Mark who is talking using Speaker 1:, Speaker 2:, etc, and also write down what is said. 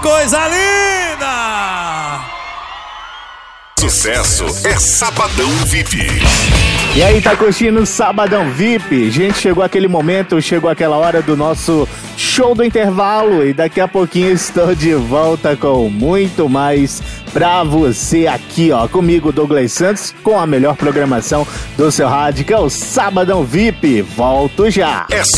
Speaker 1: coisa linda!
Speaker 2: Sucesso é Sabadão VIP.
Speaker 3: E aí, tá curtindo o Sabadão VIP? Gente, chegou aquele momento, chegou aquela hora do nosso show do intervalo e daqui a pouquinho estou de volta com muito mais pra você aqui, ó, comigo, Douglas Santos, com a melhor programação do seu rádio, que é o Sabadão VIP. Volto já!